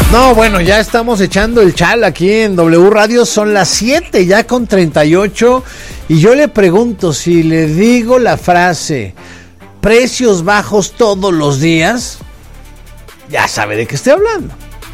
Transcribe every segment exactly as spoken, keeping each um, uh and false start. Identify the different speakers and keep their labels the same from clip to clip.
Speaker 1: No, bueno, ya estamos echando el chal aquí en W Radio, son las siete ya con treinta y ocho, y yo le pregunto, si le digo la frase, precios bajos todos los días, ya sabe de qué estoy hablando.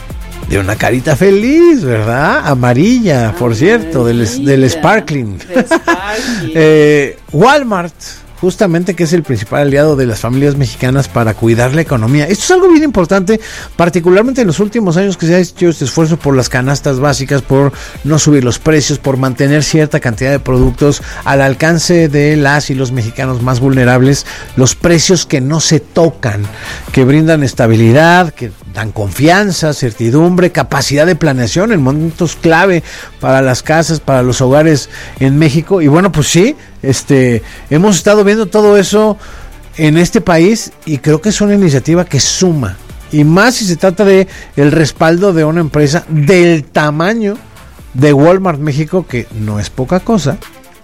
Speaker 1: De una carita feliz, ¿verdad? Amarilla, por Amarilla. cierto, del, del Sparkling. sparkling. eh, Walmart, justamente, que es el principal aliado de las familias mexicanas para cuidar la economía. Esto es algo bien importante, particularmente en los últimos años, que se ha hecho este esfuerzo por las canastas básicas, por no subir los precios, por mantener cierta cantidad de productos al alcance de las y los mexicanos más vulnerables, los precios que no se tocan, que brindan estabilidad, que dan confianza, certidumbre, capacidad de planeación en momentos clave para las casas, para los hogares en México. Y bueno, pues sí, este, hemos estado viendo todo eso en este país, y creo que es una iniciativa que suma, y más si se trata de el respaldo de una empresa del tamaño de Walmart México, que no es poca cosa.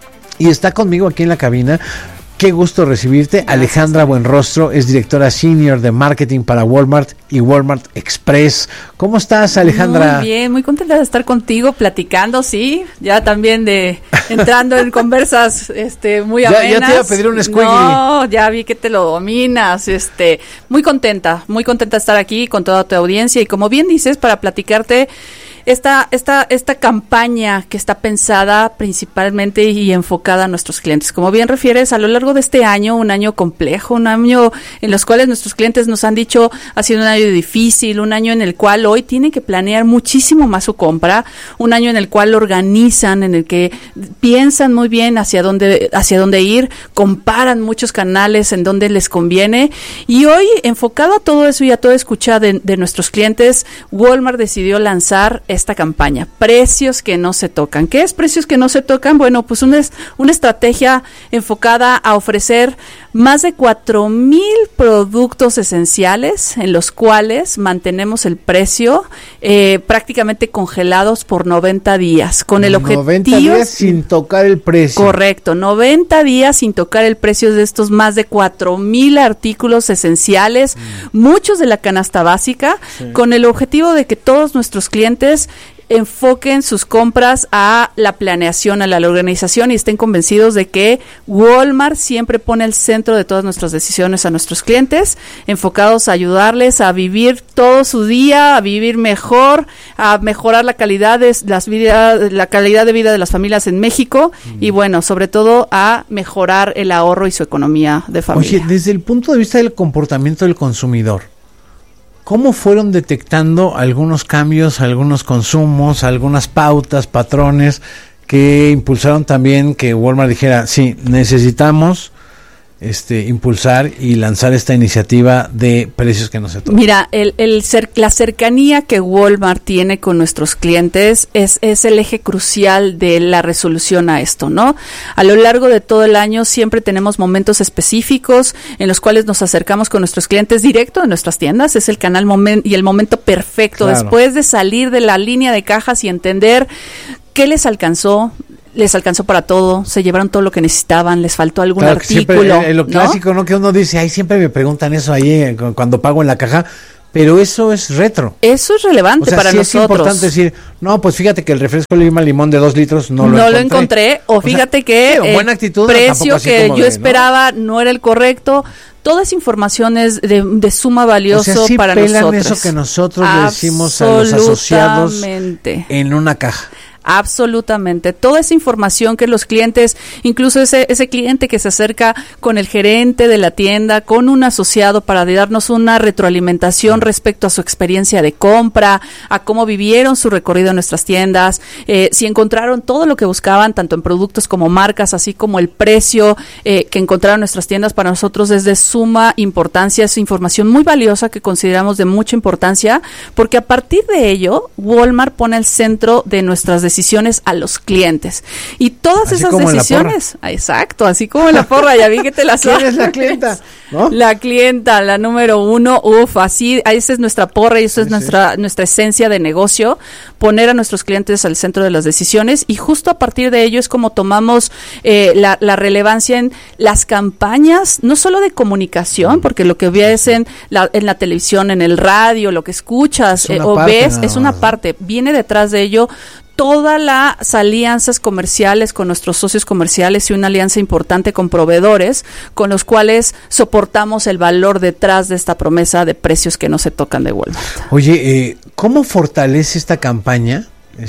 Speaker 1: Y está conmigo aquí en la cabina. Qué gusto recibirte. Gracias. Alejandra Buenrostro es directora senior de marketing para Walmart y Walmart Express. ¿Cómo estás, Alejandra?
Speaker 2: Muy bien, muy contenta de estar contigo, platicando, sí, ya también de entrando en conversas este muy amenas.
Speaker 1: Ya, ya te iba a pedir un squiggly.
Speaker 2: No, ya vi que te lo dominas, este, muy contenta, muy contenta de estar aquí con toda tu audiencia, y como bien dices, para platicarte Esta, esta, esta campaña que está pensada principalmente y enfocada a nuestros clientes. Como bien refieres, a lo largo de este año, un año complejo, un año en los cuales nuestros clientes nos han dicho ha sido un año difícil, un año en el cual hoy tienen que planear muchísimo más su compra, un año en el cual organizan, en el que piensan muy bien hacia dónde, hacia dónde ir, comparan muchos canales en donde les conviene, y hoy, enfocado a todo eso y a toda escucha de, de nuestros clientes, Walmart decidió lanzar esta campaña, precios que no se tocan. ¿Qué es precios que no se tocan? Bueno, pues una, una estrategia enfocada a ofrecer más de cuatro mil productos esenciales en los cuales mantenemos el precio eh, prácticamente congelados por noventa días, con el objetivo...
Speaker 1: noventa días sin tocar el precio.
Speaker 2: Correcto, noventa días sin tocar el precio de estos más de cuatro mil artículos esenciales, mm. muchos de la canasta básica, sí. con el objetivo de que todos nuestros clientes enfoquen sus compras a la planeación, a la organización, y estén convencidos de que Walmart siempre pone el centro de todas nuestras decisiones a nuestros clientes, enfocados a ayudarles a vivir todo su día, a vivir mejor, a mejorar la calidad de las vida, la calidad de vida de las familias en México, mm. y bueno, sobre todo a mejorar el ahorro y su economía de familia.
Speaker 1: Oye, desde el punto de vista del comportamiento del consumidor, ¿cómo fueron detectando algunos cambios, algunos consumos, algunas pautas, patrones que impulsaron también que Walmart dijera, sí, necesitamos este impulsar y lanzar esta iniciativa de precios que no se tocan?
Speaker 2: Mira, el, el cer- la cercanía que Walmart tiene con nuestros clientes es, es el eje crucial de la resolución a esto, ¿no? A lo largo de todo el año siempre tenemos momentos específicos en los cuales nos acercamos con nuestros clientes directo en nuestras tiendas. Es el canal momen- y el momento perfecto, claro, después de salir de la línea de cajas y entender qué les alcanzó. Les alcanzó para todo, se llevaron todo lo que necesitaban, les faltó algún
Speaker 1: claro,
Speaker 2: artículo.
Speaker 1: Siempre, eh, lo clásico, ¿no? ¿no? Que uno dice, ay, siempre me preguntan eso ahí eh, cuando pago en la caja, pero eso es retro.
Speaker 2: Eso es relevante, o sea, para sí nosotros. Es importante
Speaker 1: decir, no, pues fíjate que el refresco Lima Limón de dos litros no lo
Speaker 2: no
Speaker 1: encontré.
Speaker 2: lo encontré, o fíjate o sea, que
Speaker 1: sí,
Speaker 2: el
Speaker 1: buena actitud,
Speaker 2: precio que yo
Speaker 1: de,
Speaker 2: esperaba ¿no? no era el correcto. Toda esa información es de, de suma valioso
Speaker 1: o sea, sí
Speaker 2: para
Speaker 1: pelan
Speaker 2: nosotros.
Speaker 1: Eso que nosotros le decimos a los asociados en una caja.
Speaker 2: Absolutamente, toda esa información que los clientes, incluso ese ese cliente que se acerca con el gerente de la tienda, con un asociado para darnos una retroalimentación respecto a su experiencia de compra, a cómo vivieron su recorrido en nuestras tiendas, eh, si encontraron todo lo que buscaban, tanto en productos como marcas, así como el precio eh, que encontraron en nuestras tiendas, para nosotros es de suma importancia, es información muy valiosa que consideramos de mucha importancia, porque a partir de ello, Walmart pone el centro de nuestras decisiones decisiones a los clientes. Y todas
Speaker 1: así
Speaker 2: esas
Speaker 1: como
Speaker 2: decisiones, exacto, así como en la porra, ya vi que te la sabes.
Speaker 1: ¿Quién es la clienta? ¿No?
Speaker 2: La clienta, la número uno, uf, así, esa es nuestra porra y eso sí, es nuestra, sí. nuestra esencia de negocio, poner a nuestros clientes al centro de las decisiones, y justo a partir de ello es como tomamos eh, la, la relevancia en las campañas, no solo de comunicación, porque lo que ves en la, en la televisión, en el radio, lo que escuchas eh, o ves, es una parte, viene detrás de ello todas las alianzas comerciales con nuestros socios comerciales y una alianza importante con proveedores con los cuales soportamos el valor detrás de esta promesa de precios que no se tocan de Walmart.
Speaker 1: Oye, eh, ¿cómo fortalece esta campaña,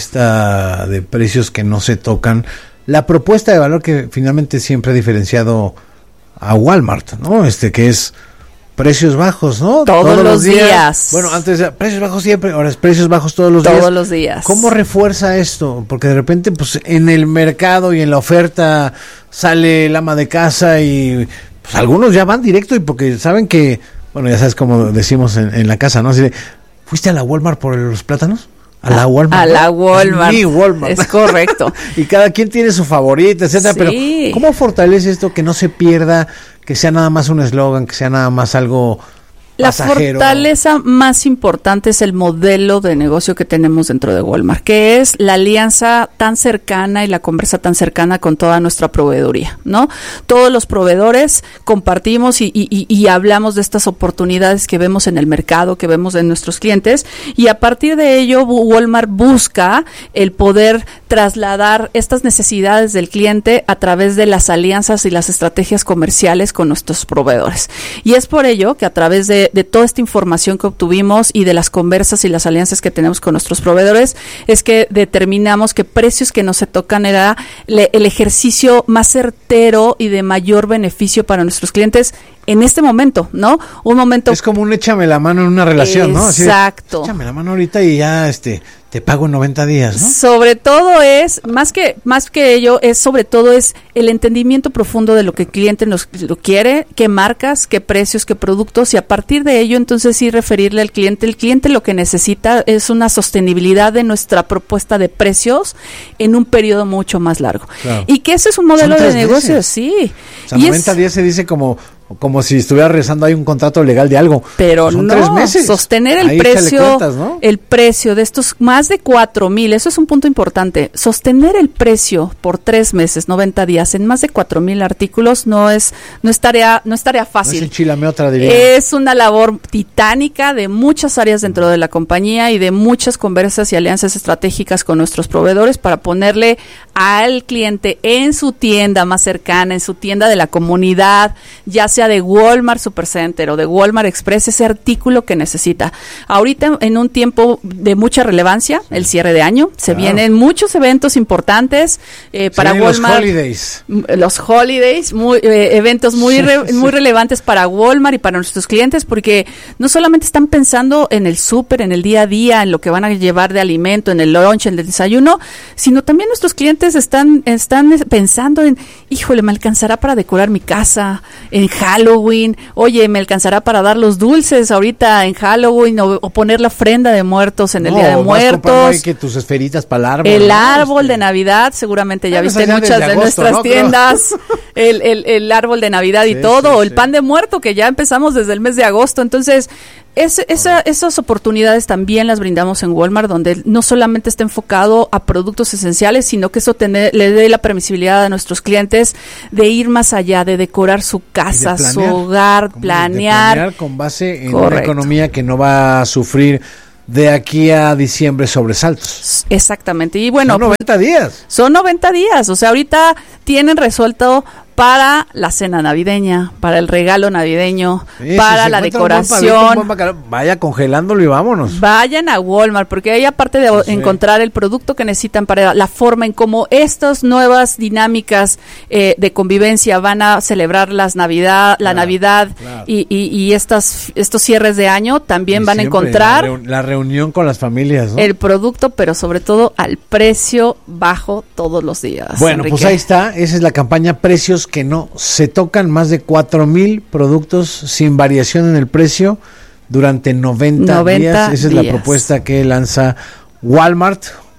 Speaker 1: esta de precios que no se tocan, la propuesta de valor que finalmente siempre ha diferenciado a Walmart, ¿no? Este que es precios bajos, ¿no?
Speaker 2: Todos, todos los días. días.
Speaker 1: Bueno, antes era precios bajos siempre, ahora es precios bajos todos los
Speaker 2: todos
Speaker 1: días.
Speaker 2: Todos los días.
Speaker 1: ¿Cómo refuerza esto? Porque de repente, pues, en el mercado y en la oferta sale el ama de casa y pues algunos ya van directo y porque saben que, bueno, ya sabes como decimos en, en la casa, ¿no? Así de, ¿fuiste a la Walmart por los plátanos? A la Walmart.
Speaker 2: A la Walmart.
Speaker 1: Mi Walmart.
Speaker 2: Es correcto.
Speaker 1: Y cada quien tiene su favorita, etcétera.
Speaker 2: Sí.
Speaker 1: Pero ¿cómo fortalece esto que no se pierda, que sea nada más un eslogan, que sea nada más algo
Speaker 2: La
Speaker 1: pasajero?
Speaker 2: fortaleza más importante es el modelo de negocio que tenemos dentro de Walmart, que es la alianza tan cercana y la conversa tan cercana con toda nuestra proveeduría, ¿no? Todos los proveedores compartimos y, y, y hablamos de estas oportunidades que vemos en el mercado, que vemos en nuestros clientes, y a partir de ello Walmart busca el poder trasladar estas necesidades del cliente a través de las alianzas y las estrategias comerciales con nuestros proveedores. Y es por ello que a través de de toda esta información que obtuvimos y de las conversas y las alianzas que tenemos con nuestros proveedores, es que determinamos que precios que no se tocan era le, el ejercicio más certero y de mayor beneficio para nuestros clientes en este momento, ¿no? Un momento...
Speaker 1: Es como un échame la mano en una relación,
Speaker 2: Exacto.
Speaker 1: ¿no? Así de,
Speaker 2: Exacto.
Speaker 1: Échame la mano ahorita y ya, este... te pago en noventa días, ¿no?
Speaker 2: Sobre todo es, más que más que ello, es sobre todo es el entendimiento profundo de lo que el cliente nos lo quiere, qué marcas, qué precios, qué productos, y a partir de ello, entonces sí referirle al cliente. El cliente lo que necesita es una sostenibilidad de nuestra propuesta de precios en un periodo mucho más largo. Claro. Y que ese es un modelo de negocio, sí.
Speaker 1: O sea, y noventa es, días se dice como... como si estuviera rezando ahí un contrato legal de algo.
Speaker 2: Pero pues son no, tres meses. Sostener el ahí precio, cuentas, ¿no? El precio de estos más de cuatro mil, eso es un punto importante. Sostener el precio por tres meses, noventa días, en más de cuatro mil artículos no es, no es tarea, no es tarea fácil.
Speaker 1: No es enchilame otra, diría.
Speaker 2: Es una labor titánica de muchas áreas dentro de la compañía y de muchas conversas y alianzas estratégicas con nuestros proveedores para ponerle al cliente en su tienda más cercana, en su tienda de la comunidad, ya sea de Walmart Supercenter o de Walmart Express, ese artículo que necesita. Ahorita en un tiempo de mucha relevancia, sí. el cierre de año, se claro. vienen muchos eventos importantes eh, para Walmart.
Speaker 1: Los holidays.
Speaker 2: Los holidays, muy, eh, eventos muy, sí, re, sí. muy relevantes para Walmart y para nuestros clientes, porque no solamente están pensando en el súper, en el día a día, en lo que van a llevar de alimento, en el lunch, en el desayuno, sino también nuestros clientes están, están pensando en, híjole, ¿me alcanzará para decorar mi casa en Halloween? Oye, ¿me alcanzará para dar los dulces ahorita en Halloween o, o poner la ofrenda de muertos en el no, Día de Muertos?
Speaker 1: Que tus esferitas para el árbol.
Speaker 2: El
Speaker 1: ¿no?
Speaker 2: árbol
Speaker 1: este...
Speaker 2: de Navidad, seguramente ya
Speaker 1: bueno,
Speaker 2: viste muchas de, de agosto, nuestras ¿no? tiendas, el, el, el árbol de Navidad y sí, todo, sí, o el sí. pan de muerto que ya empezamos desde el mes de agosto. Entonces, Es, esa, esas oportunidades también las brindamos en Walmart, donde no solamente está enfocado a productos esenciales, sino que eso tener, le dé la permisibilidad a nuestros clientes de ir más allá, de decorar su casa,
Speaker 1: planear,
Speaker 2: su hogar, planear.
Speaker 1: planear con base en Correcto. Una economía que no va a sufrir de aquí a diciembre sobresaltos.
Speaker 2: Exactamente. Y bueno,
Speaker 1: son noventa días.
Speaker 2: Son noventa días. O sea, ahorita tienen resuelto para la cena navideña, para el regalo navideño, sí, para si la decoración.
Speaker 1: Un buen buen vaya congelándolo y vámonos.
Speaker 2: Vayan a Walmart, porque ahí aparte de sí. encontrar el producto que necesitan para la forma en cómo estas nuevas dinámicas eh, de convivencia van a celebrar las Navidad, la claro, Navidad claro. Y, y, y estas estos cierres de año, también y van a encontrar
Speaker 1: la, reun- la reunión con las familias, ¿no?
Speaker 2: El producto, pero sobre todo al precio bajo todos los días.
Speaker 1: Bueno,
Speaker 2: Enrique.
Speaker 1: Pues ahí está, esa es la campaña Precios que no se tocan, más de cuatro mil productos sin variación en el precio durante noventa,
Speaker 2: noventa
Speaker 1: días. Esa es
Speaker 2: días.
Speaker 1: La propuesta que lanza Walmart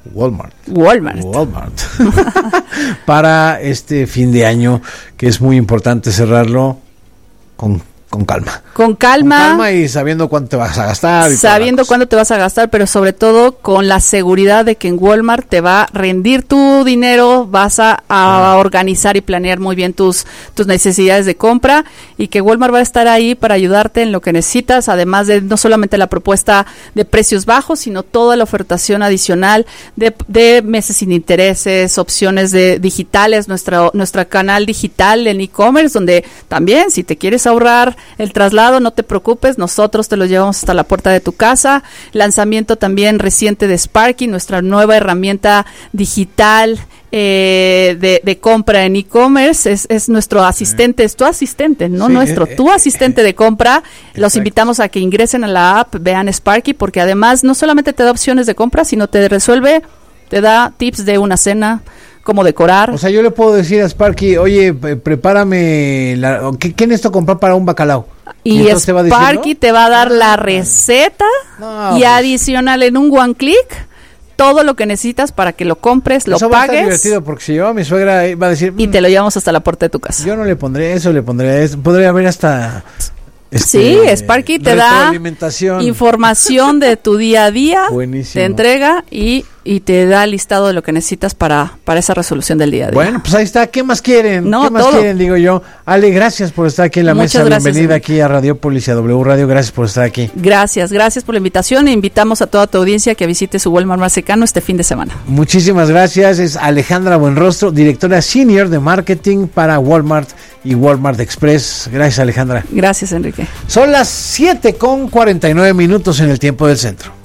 Speaker 1: Walmart.
Speaker 2: Walmart.
Speaker 1: Walmart. Para este fin de año, que es muy importante cerrarlo con, con calma.
Speaker 2: Con calma.
Speaker 1: Con calma y sabiendo cuánto te vas a gastar. Y
Speaker 2: sabiendo cuánto te vas a gastar, pero sobre todo con la seguridad de que en Walmart te va a rendir tu dinero, vas a, a ah. organizar y planear muy bien tus, tus necesidades de compra, y que Walmart va a estar ahí para ayudarte en lo que necesitas, además de no solamente la propuesta de precios bajos, sino toda la ofertación adicional de, de meses sin intereses, opciones de digitales, nuestra, nuestra canal digital en e-commerce, donde también si te quieres ahorrar el traslado, no te preocupes, nosotros te lo llevamos hasta la puerta de tu casa. Lanzamiento también reciente de Sparky, nuestra nueva herramienta digital eh, de, de compra en e-commerce. Es, es nuestro asistente, sí. es tu asistente, no sí, nuestro, eh, tu asistente eh, de compra. Exacto. Los invitamos a que ingresen a la app, vean Sparky, porque además no solamente te da opciones de compra, sino te resuelve, te da tips de una cena, cómo decorar.
Speaker 1: O sea, yo le puedo decir a Sparky, oye, prepárame, la, ¿qué, ¿qué necesito comprar para un bacalao?
Speaker 2: Y, y Sparky te va a dar la receta no, y pues. adicional en un one click todo lo que necesitas para que lo compres, lo
Speaker 1: eso
Speaker 2: pagues.
Speaker 1: Va a estar divertido porque si yo a mi suegra va a decir...
Speaker 2: Y te lo llevamos hasta la puerta de tu casa.
Speaker 1: Yo no le pondré eso, le pondré eso. Podría haber hasta... Este,
Speaker 2: sí, Sparky te da información de tu día a día,
Speaker 1: buenísimo.
Speaker 2: Te entrega y, y te da el listado de lo que necesitas para, para esa resolución del día a día.
Speaker 1: Bueno, pues ahí está. ¿Qué más quieren?
Speaker 2: No,
Speaker 1: ¿Qué más
Speaker 2: todo.
Speaker 1: quieren? Digo yo. Ale, gracias por estar aquí en la
Speaker 2: Muchas
Speaker 1: mesa.
Speaker 2: gracias,
Speaker 1: Bienvenida
Speaker 2: Enrique.
Speaker 1: aquí a Radiopolis y a W Radio. Gracias por estar aquí.
Speaker 2: Gracias, gracias por la invitación. E invitamos a toda tu audiencia que visite su Walmart más cercano este fin de semana.
Speaker 1: Muchísimas gracias. Es Alejandra Buenrostro, directora senior de marketing para Walmart y Walmart Express. Gracias, Alejandra.
Speaker 2: Gracias, Enrique.
Speaker 1: Son las siete con cuarenta y nueve minutos en el tiempo del centro.